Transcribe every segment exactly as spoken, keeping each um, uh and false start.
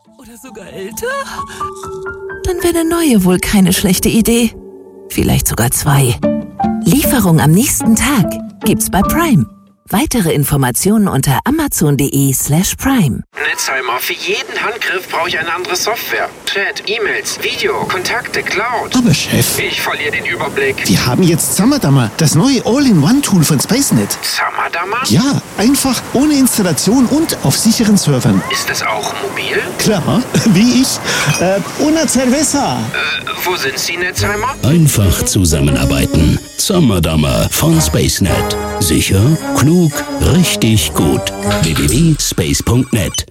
oder sogar älter? Dann wäre eine neue wohl keine schlechte Idee. Vielleicht sogar zwei. Lieferung am nächsten Tag gibt's bei Prime. Weitere Informationen unter amazon.de slash prime. Netzheimer, für jeden Handgriff brauche ich eine andere Software. Chat, E-Mails, Video, Kontakte, Cloud. Aber Chef, Ich verliere den Überblick. die haben jetzt Zammerdammer, das neue All-in-One-Tool von SpaceNet. Zammerdammer? Ja, einfach, ohne Installation und auf sicheren Servern. Ist das auch mobil? Klar, wie ich. Äh, una cerveza. Äh, wo sind Sie, Netzheimer? Einfach zusammenarbeiten. Zammerdammer von SpaceNet. Sicher, klug, richtig gut. w w w punkt space punkt net.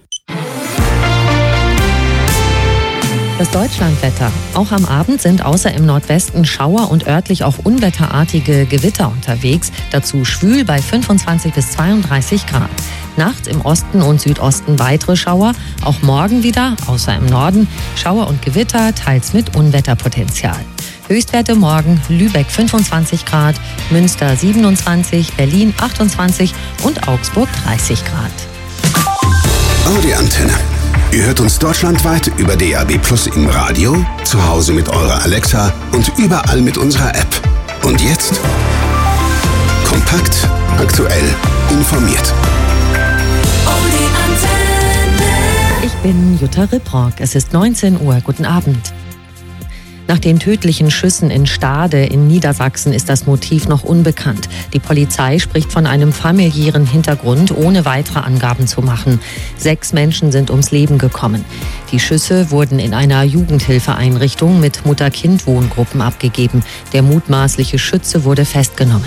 Das Deutschlandwetter. Auch am Abend sind außer im Nordwesten Schauer und örtlich auch unwetterartige Gewitter unterwegs. Dazu schwül bei fünfundzwanzig bis zweiunddreißig Grad. Nachts im Osten und Südosten weitere Schauer. Auch morgen wieder, außer im Norden, Schauer und Gewitter, teils mit Unwetterpotenzial. Höchstwerte morgen: Lübeck fünfundzwanzig Grad, Münster siebenundzwanzig, Berlin achtundzwanzig und Augsburg dreißig Grad. Audi Antenne. Ihr hört uns deutschlandweit über D A B Plus im Radio, zu Hause mit eurer Alexa und überall mit unserer App. Und jetzt kompakt, aktuell, informiert. Audi Antenne. Ich bin Jutta Ripprock. Es ist neunzehn Uhr. Guten Abend. Nach den tödlichen Schüssen in Stade in Niedersachsen ist das Motiv noch unbekannt. Die Polizei spricht von einem familiären Hintergrund, ohne weitere Angaben zu machen. Sechs Menschen sind ums Leben gekommen. Die Schüsse wurden in einer Jugendhilfeeinrichtung mit Mutter-Kind-Wohngruppen abgegeben. Der mutmaßliche Schütze wurde festgenommen.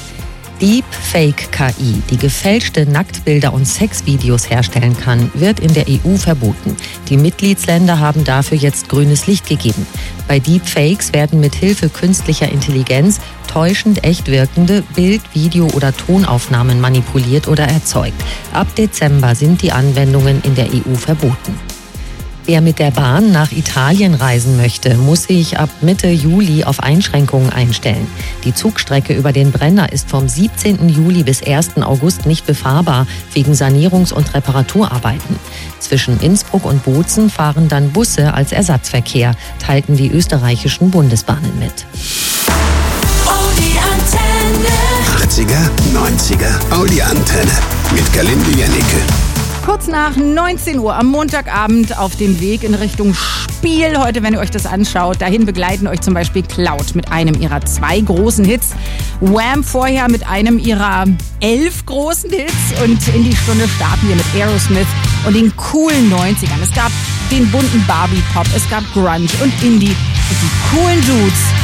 Deepfake-K I, die gefälschte Nacktbilder und Sexvideos herstellen kann, wird in der E U verboten. Die Mitgliedsländer haben dafür jetzt grünes Licht gegeben. Bei Deepfakes werden mit Hilfe künstlicher Intelligenz täuschend echt wirkende Bild-, Video- oder Tonaufnahmen manipuliert oder erzeugt. Ab Dezember sind die Anwendungen in der E U verboten. Wer mit der Bahn nach Italien reisen möchte, muss sich ab Mitte Juli auf Einschränkungen einstellen. Die Zugstrecke über den Brenner ist vom siebzehnten Juli bis ersten August nicht befahrbar, wegen Sanierungs- und Reparaturarbeiten. Zwischen Innsbruck und Bozen fahren dann Busse als Ersatzverkehr, teilten die österreichischen Bundesbahnen mit. Audi Antenne. achtziger, neunziger, Audi Antenne mit Galinde Jennecke. Kurz nach neunzehn Uhr am Montagabend auf dem Weg in Richtung Spiel. Heute, wenn ihr euch das anschaut, dahin begleiten euch zum Beispiel Cloud mit einem ihrer zwei großen Hits. Wham! Vorher mit einem ihrer elf großen Hits. Und in die Stunde starten wir mit Aerosmith und den coolen neunzigern. Es gab den bunten Barbie-Pop, es gab Grunge und Indie und die coolen Dudes